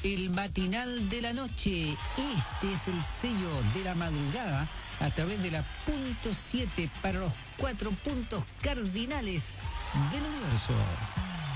el matinal de la noche. Este es el sello de la madrugada a través de la punto 7 para los 4 puntos cardinales del universo.